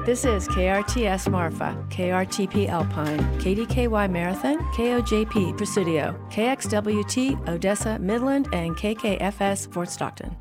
This is KRTS Marfa, KRTP Alpine, KDKY Marathon, KOJP Presidio, KXWT Odessa Midland, and KKFS Fort Stockton.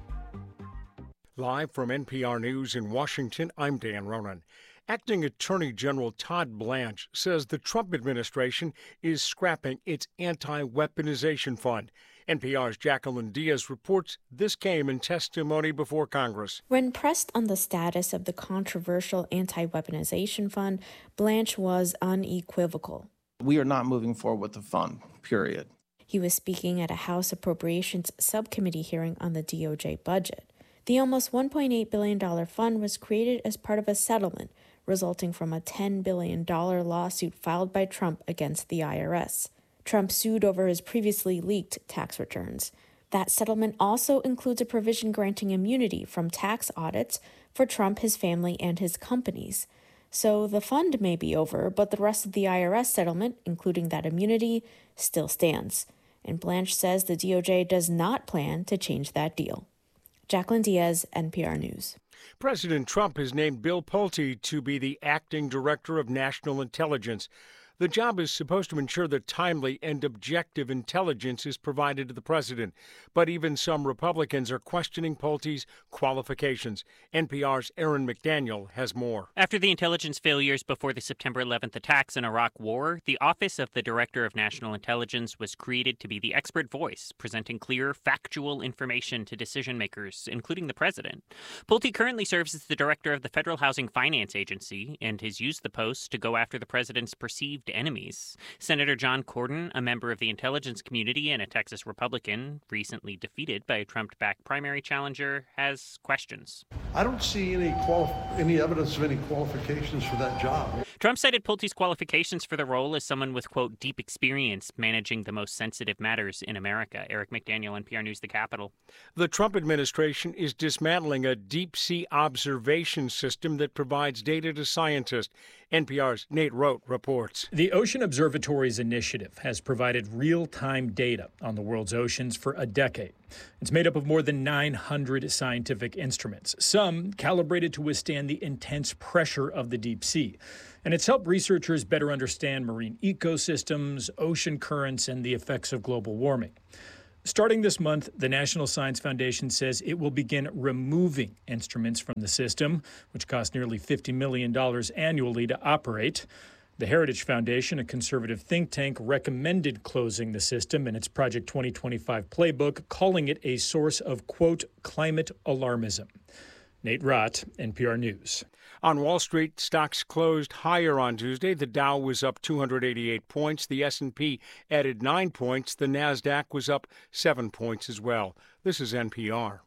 Live from NPR News in Washington, I'm Dan Ronan. Acting Attorney General Todd Blanche says the Trump administration is scrapping its anti-weaponization fund. NPR's Jacqueline Diaz reports this came in testimony before Congress. When pressed on the status of the controversial anti-weaponization fund, Blanche was unequivocal. We are not moving forward with the fund, period. He was speaking at a House Appropriations Subcommittee hearing on the DOJ budget. The almost $1.8 billion fund was created as part of a settlement resulting from a $10 billion lawsuit filed by Trump against the IRS. Trump sued over his previously leaked tax returns. That settlement also includes a provision granting immunity from tax audits for Trump, his family, and his companies. So the fund may be over, but the rest of the IRS settlement, including that immunity, still stands. And Blanche says the DOJ does not plan to change that deal. Jacqueline Diaz, NPR News. President Trump has named Bill Pulte to be the acting director of national intelligence. The job is supposed to ensure that timely and objective intelligence is provided to the president. But even some Republicans are questioning Pulte's qualifications. NPR's Aaron McDaniel has more. After the intelligence failures before the September 11th attacks in Iraq War, the Office of the Director of National Intelligence was created to be the expert voice, presenting clear, factual information to decision makers, including the president. Pulte currently serves as the director of the Federal Housing Finance Agency and has used the post to go after the president's perceived enemies. Senator John Cornyn, a member of the intelligence community and a Texas Republican, recently defeated by a Trump-backed primary challenger, has questions. I don't see any evidence of any qualifications for that job. Trump cited Pulte's qualifications for the role as someone with, quote, deep experience managing the most sensitive matters in America. Eric McDaniel, NPR News, The Capitol. The Trump administration is dismantling a deep-sea observation system that provides data to scientists. NPR's Nate Rote reports. The Ocean Observatory's initiative has provided real-time data on the world's oceans for a decade. It's made up of more than 900 scientific instruments, some calibrated to withstand the intense pressure of the deep sea. And it's helped researchers better understand marine ecosystems, ocean currents, and the effects of global warming. Starting this month, the National Science Foundation says it will begin removing instruments from the system, which cost nearly $50 million annually to operate. The Heritage Foundation, a conservative think tank, recommended closing the system in its Project 2025 playbook, calling it a source of, quote, climate alarmism. Nate Roth, NPR News. On Wall Street, stocks closed higher on Tuesday. The Dow was up 288 points. The S&P added 9 points. The Nasdaq was up 7 points as well. This is NPR.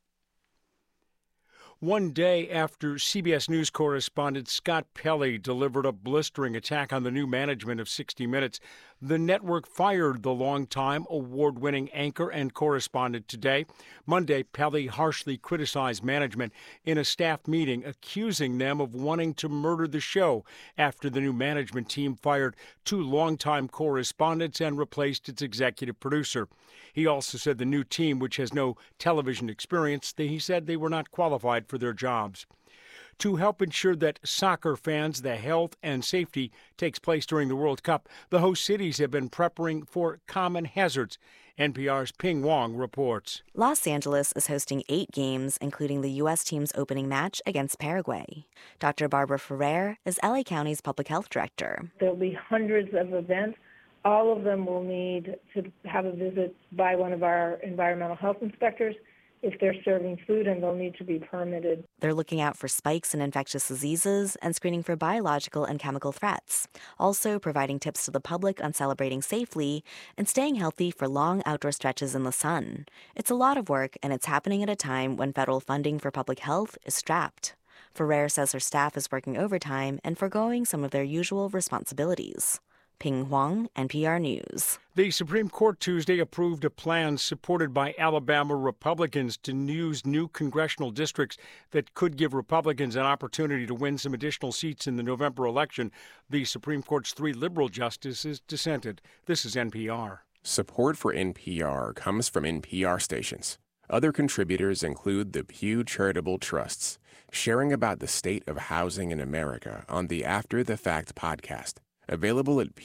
One day after CBS News correspondent Scott Pelley delivered a blistering attack on the new management of 60 Minutes, the network fired the longtime award-winning anchor and correspondent today. Monday, Pelley harshly criticized management in a staff meeting, accusing them of wanting to murder the show after the new management team fired 2 longtime correspondents and replaced its executive producer. He also said the new team, which has no television experience, he said they were not qualified for their jobs. To help ensure that soccer fans, the health and safety takes place during the World Cup, the host cities have been preparing for common hazards. NPR's Ping Wong reports. Los Angeles is hosting 8 games, including the U.S. team's opening match against Paraguay. Dr. Barbara Ferrer is LA County's public health director. There'll be hundreds of events. All of them will need to have a visit by one of our environmental health inspectors if they're serving food, and they'll need to be permitted. They're looking out for spikes in infectious diseases and screening for biological and chemical threats, also providing tips to the public on celebrating safely and staying healthy for long outdoor stretches in the sun. It's a lot of work, and it's happening at a time when federal funding for public health is strapped. Ferrer says her staff is working overtime and forgoing some of their usual responsibilities. Ping Huang, NPR News. The Supreme Court Tuesday approved a plan supported by Alabama Republicans to use new congressional districts that could give Republicans an opportunity to win some additional seats in the November election. The Supreme Court's 3 liberal justices dissented. This is NPR. Support for NPR comes from NPR stations. Other contributors include the Pew Charitable Trusts, sharing about the state of housing in America on the After the Fact podcast, available at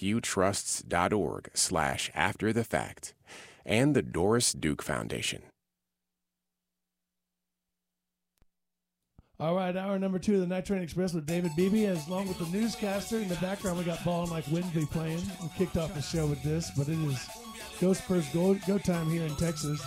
pewtrusts.org/afterthefact, and the Doris Duke Foundation. All right, hour number 2 of the Night Train Express with David Beebe, as along with the newscaster. In the background, we got Ballin' Like Wednesday playing. We kicked off the show with this, but it is Go Spurs go time here in Texas.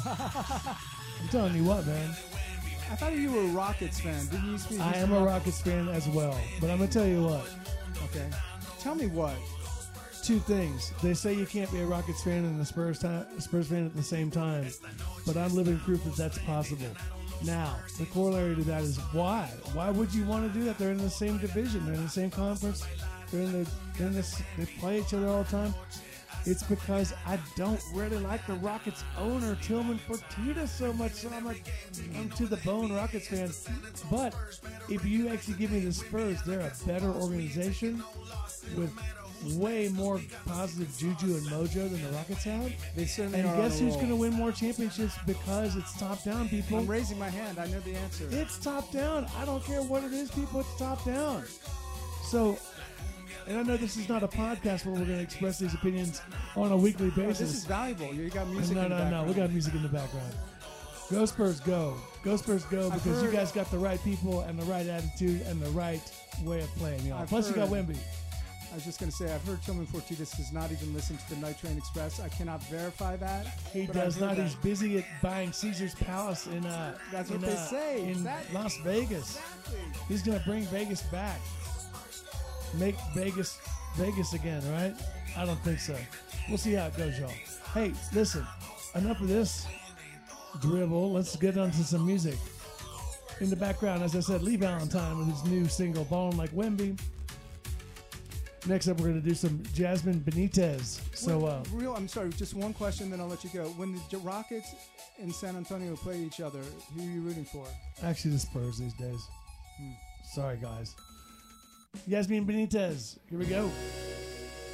I'm telling you what, man. I thought you were a Rockets fan. Didn't you speak? I am a Rockets fan as well, but I'm going to tell you what. Okay. Tell me what. 2 things. They say you can't be a Rockets fan and a Spurs fan at the same time, but I'm living proof that that's possible. Now, the corollary to that is why? Why would you want to do that? They're in the same division. They're in the same conference. They play each other all the time. It's because I don't really like the Rockets owner, Tillman Fertitta, so much. So I'm to the bone Rockets fan. But if you actually give me the Spurs, they're a better organization with way more positive juju and mojo than the Rockets have. They certainly and are. Guess who's going to win more championships? Because it's top down, people. I'm raising my hand. I know the answer. It's top down. I don't care what it is, people. It's top down. So, and I know this is not a podcast where we're going to express these opinions on a weekly basis. This is valuable. You got music in the background. No. We got music in the background. Go Spurs, go. Go Spurs, go, because you guys got the right people and the right attitude and the right way of playing, y'all. Plus, you got Wemby. I was just going to say, I've heard Tillman Fertitta does not even listen to the Night Train Express. I cannot verify that. He does not. He's busy at buying Caesar's Palace in That's what they say. In Las Vegas. Exactly. He's going to bring Vegas back. Make Vegas again, right? I don't think so. We'll see how it goes, y'all. Hey, listen, enough of this dribble. Let's get on to some music. In the background, as I said, Lee Valentine with his new single, Ballin' Like Wemby. Next up, we're going to do some Jasmine Benitez. So, I'm sorry, just one question, then I'll let you go. When the Rockets and San Antonio play each other, who are you rooting for? Actually, the Spurs these days. Sorry, guys. Jasmine Benitez. Here we go.